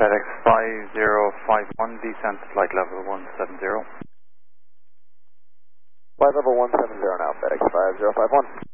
FedEx 5051, descent flight level 170. Flight level 170 now, FedEx 5051.